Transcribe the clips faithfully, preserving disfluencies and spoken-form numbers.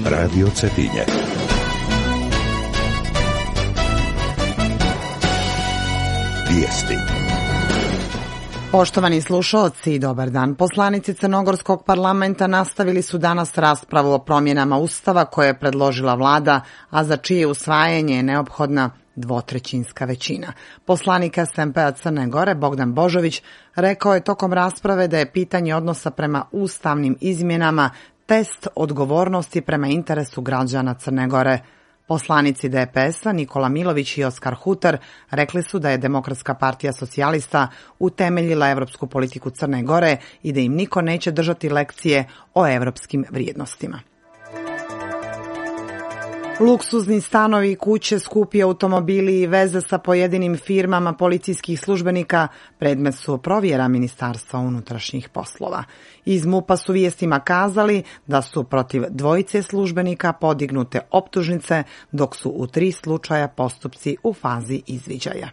Radio Cetinje. Vijesti. Poštovani slušaoci, dobar dan. Poslanici Crnogorskog parlamenta nastavili su danas raspravu o promjenama Ustava koje je predložila vlada, a za čije usvajanje je neophodna dvotrećinska većina. Poslanik S M P-a Crne Gore Bogdan Božović rekao je tokom rasprave da je pitanje odnosa prema ustavnim izmjenama test odgovornosti prema interesu građana Crne Gore. Poslanici D P S-a Nikola Milović i Oskar Hutar rekli su da je Demokratska partija socijalista utemeljila evropsku politiku Crne Gore i da im niko neće držati lekcije o evropskim vrijednostima. Luksuzni stanovi i kuće, skupi automobili i veze sa pojedinim firmama policijskih službenika predmet su provjera Ministarstva unutrašnjih poslova. Iz MUP-a su vijestima kazali da su protiv dvojice službenika podignute optužnice, dok su u tri slučaja postupci u fazi izviđaja.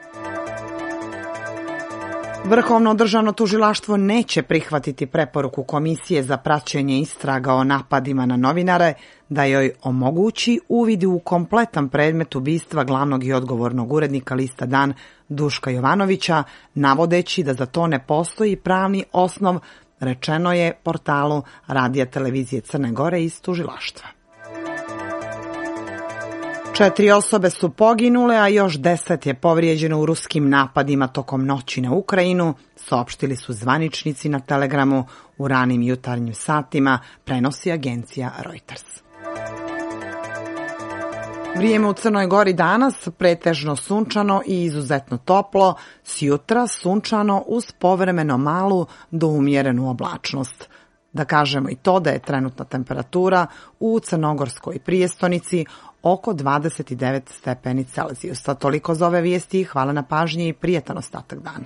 Vrhovno državno tužilaštvo neće prihvatiti preporuku Komisije za praćenje istraga o napadima na novinare da joj omogući uvid u kompletan predmet ubistva glavnog i odgovornog urednika lista Dan Duška Jovanovića, navodeći da za to ne postoji pravni osnov, rečeno je portalu Radija televizije Crne Gore iz tužilaštva. Četiri osobe su poginule, a još deset je povrijeđeno u ruskim napadima tokom noći na Ukrajinu, saopštili su zvaničnici na Telegramu u ranim jutarnjim satima, prenosi agencija Reuters. Vrijeme u Crnoj Gori danas pretežno sunčano i izuzetno toplo, sjutra sunčano uz povremeno malu do umjerenu oblačnost. Da kažemo i to da je trenutna temperatura u crnogorskoj prijestonici oko dvadeset devet stepeni Celzijusa. Toliko za ove vijesti, hvala na pažnji i prijetan ostatak dana.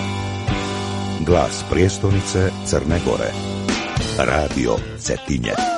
Glas prijestonice Crne Gore. Radio Cetinje.